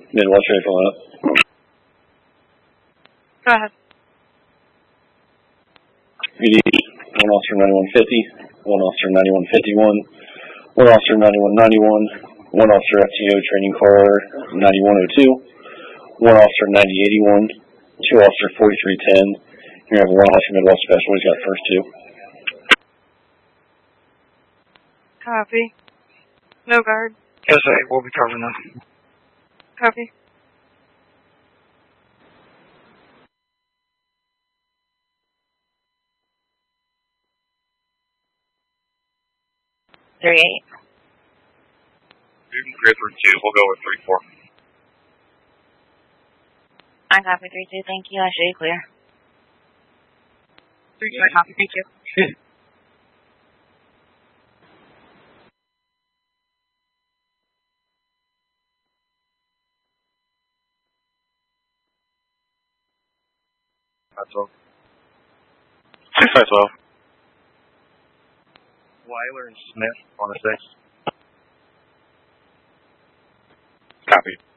Midwest ready for lineup. Go ahead. PD, 1 officer 9150, 1 officer 9151, 1 officer 9191, 1 officer FTO training car 9102, 1 officer 9081, 2 officer 4310. You have 1 officer Midwest special. He's got first 2. Copy. No guard. SA, we'll be covering them. Copy. Three 8. You can clear 3-2. We'll go with 3-4. I copy 3-2. Thank you. I show you clear. 3-2. I copy. Thank you. That's all. 6512. Weiler and Smith on the 6. Copy.